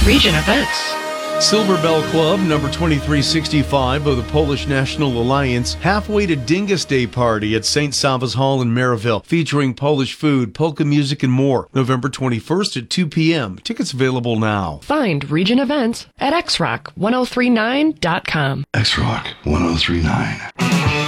Region Events. Silver Bell Club, number 2365 of the Polish National Alliance, halfway to Dingus Day party at St. Sava's Hall in Maryville, featuring Polish food, polka music, and more. November 21st at 2 p.m. Tickets available now. Find Region Events at xrock1039.com. XRock 1039.